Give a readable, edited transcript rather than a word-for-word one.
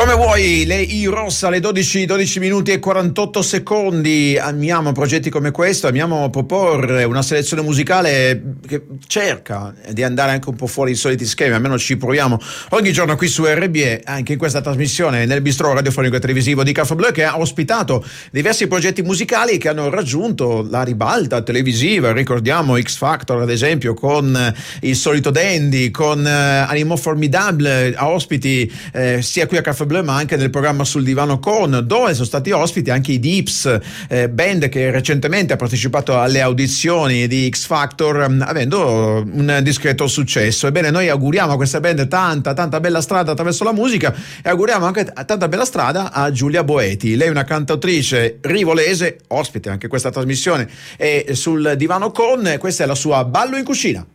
Come vuoi, le Heroes alle 12 minuti e 48 secondi. Amiamo progetti come questo, amiamo proporre una selezione musicale che cerca di andare anche un po' fuori i soliti schemi, almeno ci proviamo ogni giorno qui su RBE, anche in questa trasmissione nel bistro radiofonico e televisivo di Caffè Blu, che ha ospitato diversi progetti musicali che hanno raggiunto la ribalta televisiva. Ricordiamo X Factor ad esempio, con il solito Dandy, con Animaux Formidable, a ospiti sia qui a Caffè Blu ma anche nel programma Sul Divano Con, dove sono stati ospiti anche i Dips, band che recentemente ha partecipato alle audizioni di X Factor, avendo un discreto successo. Ebbene, noi auguriamo a questa band tanta bella strada attraverso la musica, e auguriamo anche tanta bella strada a Giulia Boeti. Lei è una cantautrice rivolese, ospite anche questa trasmissione e Sul Divano Con. Questa è la sua Ballo in cucina.